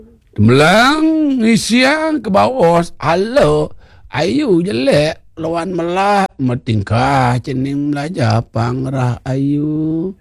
Melang isiang ke bawah. Halo. Ayu jelek. Lawan melah. Metingkah cening belajar pangrah ayu.